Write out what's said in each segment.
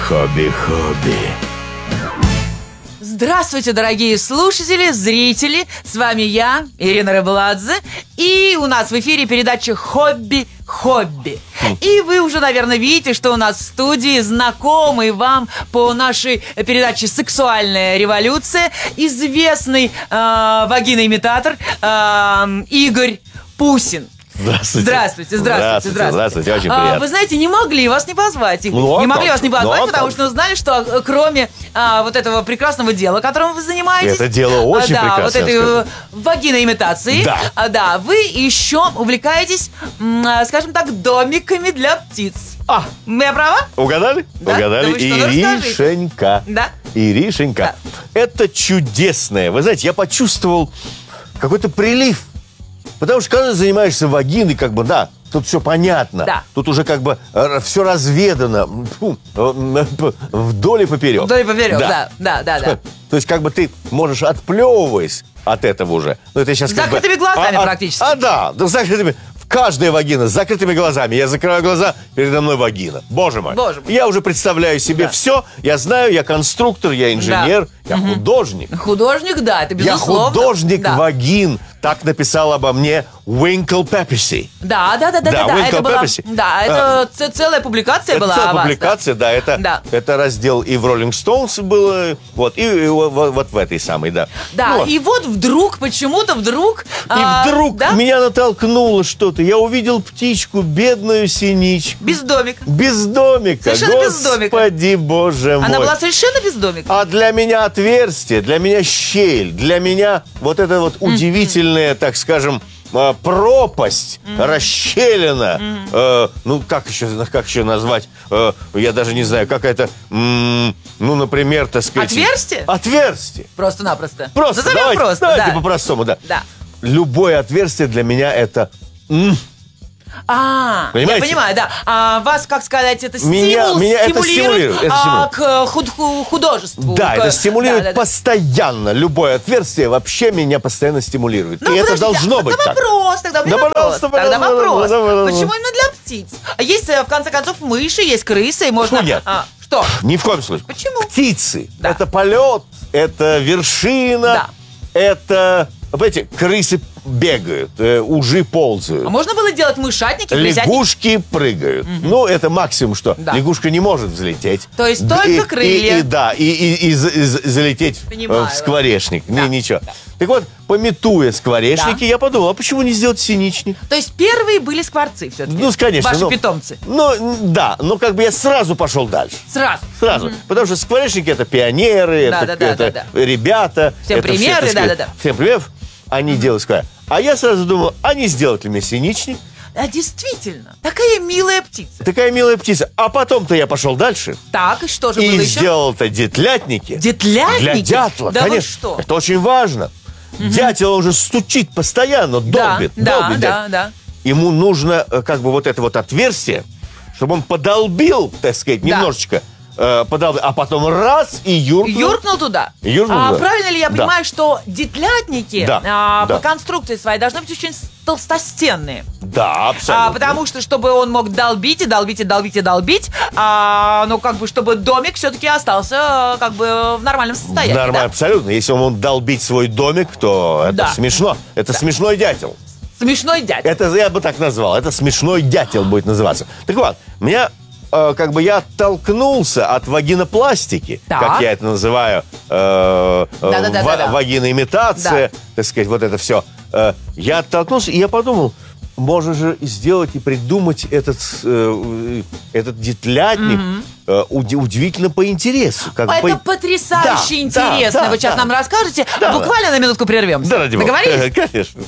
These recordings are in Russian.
Хобби. Здравствуйте, дорогие слушатели, зрители. С вами я, Ирина Рыбаладзе. И у нас в эфире передача «Хобби». И вы уже, наверное, видите, что у нас в студии знакомый вам по нашей передаче «Сексуальная революция» известный вагиноимитатор Игорь Пусин. Здравствуйте. Здравствуйте, очень приятно. Вы знаете, не могли вас не позвать. Потому что узнали, что кроме вот этого прекрасного дела, которым вы занимаетесь... Это дело очень прекрасное. Вот этой вагиноимитации. Да, вы еще увлекаетесь, скажем так, домиками для птиц. Я права? Угадали? Да? Угадали. Иришенька. Да. Иришенька. Да. Это чудесное. Вы знаете, я почувствовал какой-то прилив. Потому что когда занимаешься вагиной, тут все понятно. Да. Тут уже все разведано. Вдоль и поперек. Да. То есть ты можешь, отплевываясь от этого уже. Ну, это сейчас с закрытыми глазами практически. Да, с закрытыми. Каждая вагина с закрытыми глазами. Я закрываю глаза, передо мной вагина. Боже мой. Я уже представляю себе все. Я знаю, я конструктор, я инженер, я художник. Художник, да, это безусловно. Я художник вагин. Так написал обо мне Уинкл Пепперси. Да. Уинкл Пепперси. Это целая публикация была о вас. Целая публикация, да. Это раздел и в Rolling Stones было, и вот в этой самой, да. Да, и вот вдруг, почему-то вдруг... меня натолкнуло что-то. Я увидел птичку, бедную синичку. Без домика. Совершенно без домика. Господи, боже мой. Она была совершенно без домика. А для меня отверстие, для меня щель, для меня вот это вот удивительная, так скажем, пропасть, расщелина, как еще назвать, я даже не знаю, какая-то, например, так сказать... Отверстие. Просто-напросто. Давайте по-простому, да. Любое отверстие для меня это... Понимаете? Я понимаю, да. Вас, как сказать, это стимулирует к художеству. Да, это стимулирует постоянно. Любое отверстие вообще меня постоянно стимулирует. И это должно быть так. Тогда вопрос. Почему именно для птиц? Есть, в конце концов, мыши, есть крысы, и можно... Что? Ни в коем случае. Почему? Птицы. Это полет, это вершина, это... Понимаете, крысы бегают, ужи ползают. А можно было делать мышатники, лягушки прыгают. Это максимум, что лягушка не может взлететь. То есть только крылья. И залететь в скворечник. Ничего. Так вот, пометуя скворечники, я подумал, а почему не сделать синичник? То есть первые были скворцы все-таки? Конечно. Ваши питомцы? Но я сразу пошел дальше. Сразу. Потому что скворечники — это пионеры, это ребята. Всем примеры, Всем примеров. Они делают скворец. А я сразу думал, а не сделать ли мне синичник? Действительно. Такая милая птица. А потом-то я пошел дальше. Так, и что же было еще? И сделал-то детлятники. Детлятники? Для дятла, да, конечно. Вы что? Это очень важно. Дятел уже стучит постоянно, долбит. Да. Ему нужно вот это вот отверстие, чтобы он подолбил, так сказать, немножечко. А потом раз и юркнул туда. Правильно ли я понимаю, что детлятники по конструкции своей должны быть очень толстостенные? Да, абсолютно. Потому что, чтобы он мог долбить, чтобы домик все-таки остался в нормальном состоянии. Нормально, абсолютно. Если он может долбить свой домик, то это смешно. Это смешной дятел. Смешной дятел. Это я бы так назвал. Это смешной дятел будет называться. Так вот, меня... я оттолкнулся от вагинопластики, как я это называю, вагиноимитация, так сказать, вот это все. Я оттолкнулся, и я подумал, можно же сделать и придумать этот детлятник удивительно по интересу. Это потрясающе интересно. Вы сейчас нам расскажете. Буквально на минутку прервемся. Договорились? Конечно.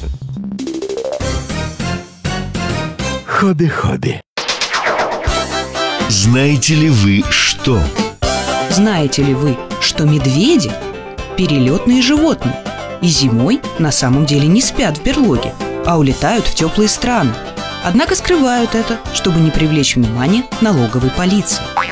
Хобби. Знаете ли вы что? Знаете ли вы, что медведи – перелетные животные, и зимой на самом деле не спят в берлоге, а улетают в теплые страны. Однако скрывают это, чтобы не привлечь внимание налоговой полиции.